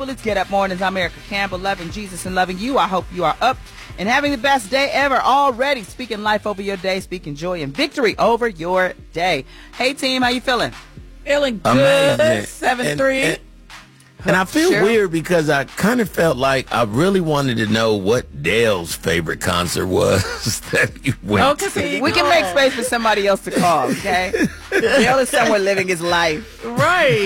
Well, it's Get Up Mornings. I'm Erica Campbell, loving Jesus and loving you. I hope you are up and having the best day ever already. Speaking life over your day, speaking joy and victory over your day. Hey, team, how you feeling? Feeling good. Amazing. 7-3. And I feel Cheryl? weird because I kind of felt like I really wanted to know what Dale's favorite concert was that he went to. We can make space for somebody else to call, okay? Dale is somewhere living his life. Right.